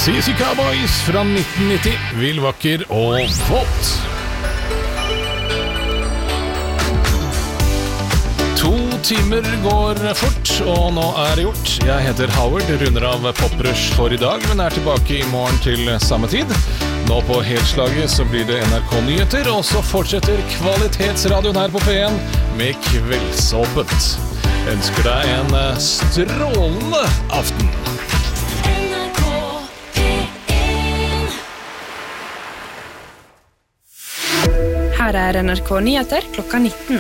CC Cowboys fra 1990, Vill Vakker og Volt. 2 timer går fort, og nå det gjort. Jeg heter Howard, runder av Poprush for i dag, men tilbake i morgen til samme tid. Nå på helslaget så blir det NRK Nyheter, og så fortsetter kvalitetsradioen her på P1 med Kveldsåpent. Ønsker deg en strålende aften. Her NRK Nyheter klokka 19.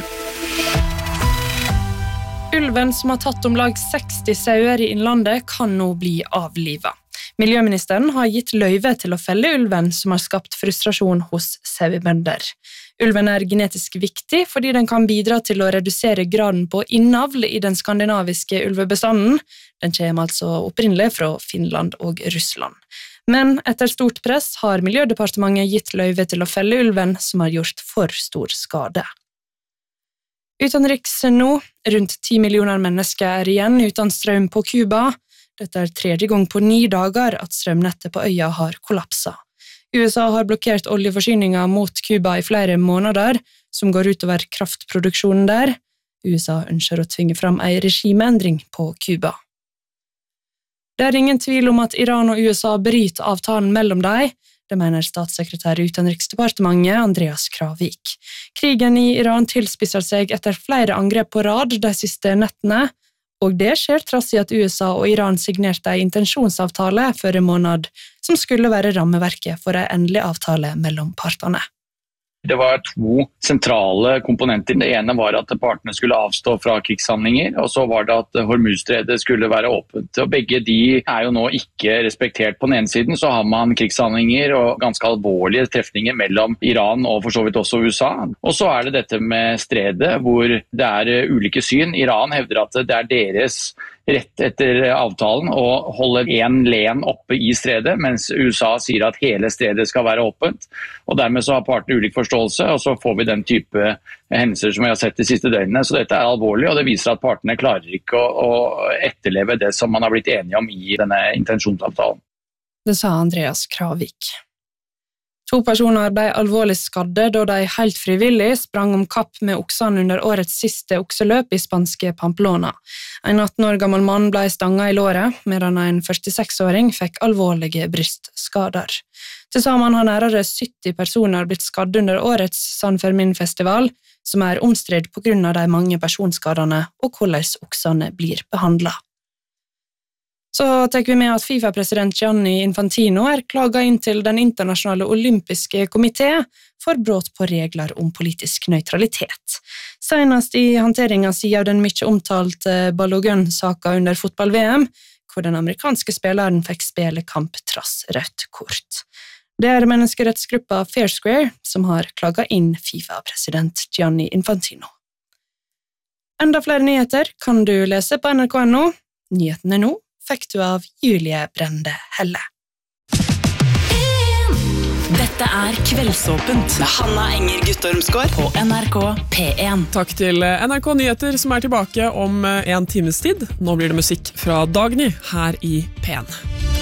Ulven som har tatt om lag 60 sauer i innlandet kan nå bli avlivet. Miljøministeren har gitt løyve til å felle ulven som har skapt frustrasjon hos sauebønder. Ulven genetisk viktig fordi den kan bidra til å redusere graden på innavl i den skandinaviske ulvebestanden. Den kommer altså opprinnelig fra Finland og Russland. Men etter stort press har Miljødepartementet gitt løyve til å felle ulven som har gjort for stor skade. Utenriks nå, rundt 10 millioner mennesker igjen uten strøm på Cuba. Dette 3. gang på 9 dager at strømnettet på øya har kollapset. USA har blokkert oljeforsyninger mot Cuba i flere måneder, som går utover kraftproduksjonen der. USA ønsker å tvinge fram en regimeendring på Cuba. Det ingen tvil om at Iran og USA bryter avtalen mellom dem, det mener statssekretær i Utenriksdepartementet Andreas Kravik. Krigen i Iran tilspisser seg etter flere angrep på rad de siste nettene, og det skjer trass i at USA og Iran signerte en intensjonsavtale før en måned, som skulle være rammeverket for en endelig avtale mellom partene. Det var 2 sentrale komponenter. Det ene var at partene skulle avstå fra krigshandlinger, og så var det at Hormuzstredet skulle være åpent. Og begge de jo nå ikke respektert. På den ene siden så har man krigshandlinger og ganske alvorlige trefninger mellom Iran og for så vidt også USA. Og så det dette med stredet, hvor det ulike syn. Iran hevder at det deres rett etter avtalen å holde en len oppe i stredet, mens USA sier at hele stredet skal være åpent. Og dermed så har partene ulik forståelse, og så får vi den type hendelser som vi har sett de siste døgnene. Så dette alvorlig, og det viser at partene klarer ikke å etterleve det som man har blitt enige om i denne intensjonsavtalen. Det sa Andreas Kravik. 2 personer ble alvorlig skadde da de helt frivillig sprang om kapp med oksene under årets siste okseløp i spanske Pamplona. En 18 år gammel mann ble stanget i låret, medan en 46-åring fikk alvorlige brystskader. Til sammen har nærmere 70 personer blitt skadd under årets San Fermin-festival, som omstridt på grunn av de mange personskadene og hvordan oksene blir behandlet. Så tar vi med at FIFA-president Gianni Infantino klaget inn til den internasjonale olympiske komité for brudd på regler om politisk nøytralitet. Senest i håndteringen av den mye omtalte Balogun-saken under fotball-VM, hvor den amerikanske spilleren fikk spille kamp trass rødt kort. Det menneskerettsgruppa Fair Square som har klaget inn FIFA-president Gianni Infantino. Enda flere nyheter kan du lese på NRK.no. Nyhetene nå fikk du av Julie Brende Helle. Dette Kveldsåpent med Hanna Enger Guttormsgård på NRK P1. Takk til NRK Nyheter som tilbake om 1 times tid. Nå blir det musikk fra Dagny her i P1.